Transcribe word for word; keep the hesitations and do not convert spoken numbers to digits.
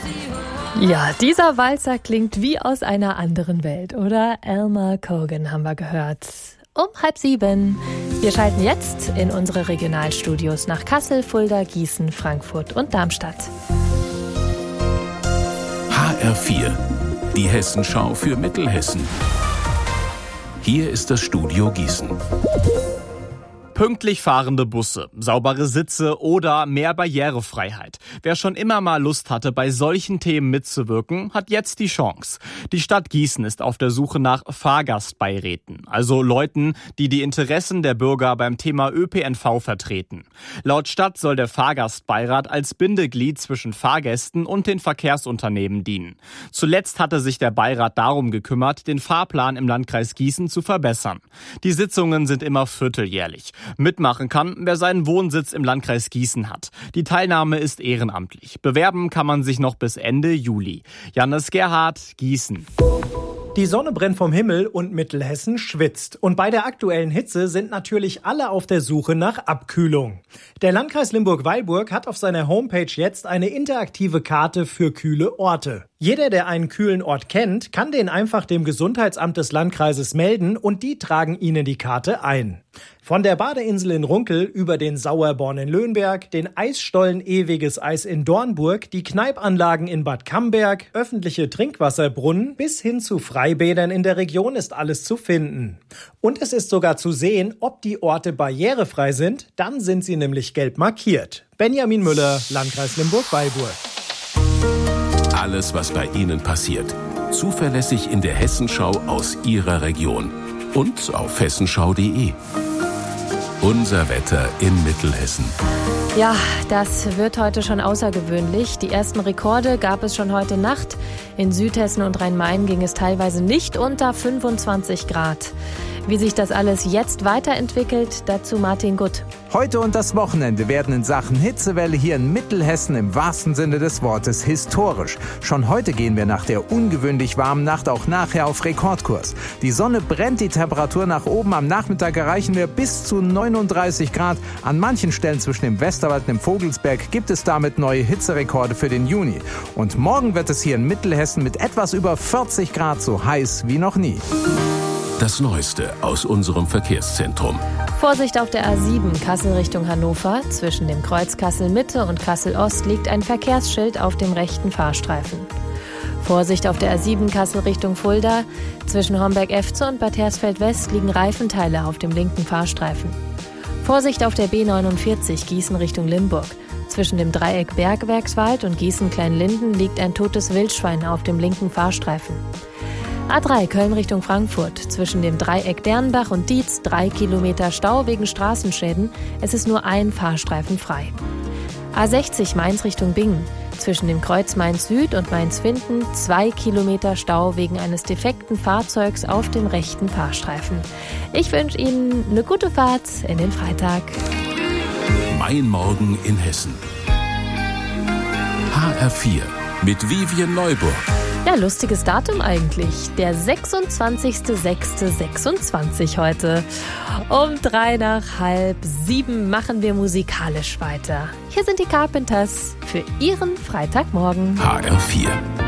Ja, dieser Walzer klingt wie aus einer anderen Welt, oder? Elmer Cogan haben wir gehört. Um halb sieben. Wir schalten jetzt in unsere Regionalstudios nach Kassel, Fulda, Gießen, Frankfurt und Darmstadt. H R vier, die Hessenschau für Mittelhessen. Hier ist das Studio Gießen. Pünktlich fahrende Busse, saubere Sitze oder mehr Barrierefreiheit. Wer schon immer mal Lust hatte, bei solchen Themen mitzuwirken, hat jetzt die Chance. Die Stadt Gießen ist auf der Suche nach Fahrgastbeiräten, also Leuten, die die Interessen der Bürger beim Thema Ö P N V vertreten. Laut Stadt soll der Fahrgastbeirat als Bindeglied zwischen Fahrgästen und den Verkehrsunternehmen dienen. Zuletzt hatte sich der Beirat darum gekümmert, den Fahrplan im Landkreis Gießen zu verbessern. Die Sitzungen sind immer vierteljährlich. Mitmachen kann, wer seinen Wohnsitz im Landkreis Gießen hat. Die Teilnahme ist ehrenamtlich. Bewerben kann man sich noch bis Ende Juli. Jannis Gerhardt, Gießen. Die Sonne brennt vom Himmel und Mittelhessen schwitzt. Und bei der aktuellen Hitze sind natürlich alle auf der Suche nach Abkühlung. Der Landkreis Limburg-Weilburg hat auf seiner Homepage jetzt eine interaktive Karte für kühle Orte. Jeder, der einen kühlen Ort kennt, kann den einfach dem Gesundheitsamt des Landkreises melden und die tragen Ihnen die Karte ein. Von der Badeinsel in Runkel über den Sauerborn in Löhnberg, den Eisstollen Ewiges Eis in Dornburg, die Kneipanlagen in Bad Camberg, öffentliche Trinkwasserbrunnen bis hin zu Freibädern in der Region ist alles zu finden. Und es ist sogar zu sehen, ob die Orte barrierefrei sind, dann sind sie nämlich gelb markiert. Benjamin Müller, Landkreis Limburg-Weilburg. Alles, was bei Ihnen passiert. Zuverlässig in der Hessenschau aus Ihrer Region. Und auf hessenschau punkt de. Unser Wetter in Mittelhessen. Ja, das wird heute schon außergewöhnlich. Die ersten Rekorde gab es schon heute Nacht. In Südhessen und Rhein-Main ging es teilweise nicht unter fünfundzwanzig Grad. Wie sich das alles jetzt weiterentwickelt, dazu Martin Gutt. Heute und das Wochenende werden in Sachen Hitzewelle hier in Mittelhessen im wahrsten Sinne des Wortes historisch. Schon heute gehen wir nach der ungewöhnlich warmen Nacht auch nachher auf Rekordkurs. Die Sonne brennt, die Temperatur nach oben. Am Nachmittag erreichen wir bis zu neununddreißig Grad. An manchen Stellen zwischen dem Westerwald und dem Vogelsberg gibt es damit neue Hitzerekorde für den Juni. Und morgen wird es hier in Mittelhessen mit etwas über vierzig Grad so heiß wie noch nie. Das Neueste aus unserem Verkehrszentrum. Vorsicht auf der A sieben, Kassel Richtung Hannover. Zwischen dem Kreuz Kassel-Mitte und Kassel-Ost liegt ein Verkehrsschild auf dem rechten Fahrstreifen. Vorsicht auf der A sieben, Kassel Richtung Fulda. Zwischen Homberg-Efze und Bad Hersfeld-West liegen Reifenteile auf dem linken Fahrstreifen. Vorsicht auf der B neunundvierzig, Gießen Richtung Limburg. Zwischen dem Dreieck Bergwerkswald und Gießen-Kleinlinden liegt ein totes Wildschwein auf dem linken Fahrstreifen. A drei Köln Richtung Frankfurt. Zwischen dem Dreieck Dernbach und Dietz drei Kilometer Stau wegen Straßenschäden. Es ist nur ein Fahrstreifen frei. A sechzig Mainz Richtung Bingen. Zwischen dem Kreuz Mainz Süd und Mainz Finden zwei Kilometer Stau wegen eines defekten Fahrzeugs auf dem rechten Fahrstreifen. Ich wünsche Ihnen eine gute Fahrt in den Freitag. Mein Morgen in Hessen. H R vier mit Vivian Neuburg. Ja, lustiges Datum eigentlich. Der sechsundzwanzigster sechster sechsundzwanzig heute. Um drei nach halb sieben machen wir musikalisch weiter. Hier sind die Carpenters für Ihren Freitagmorgen. H R vier.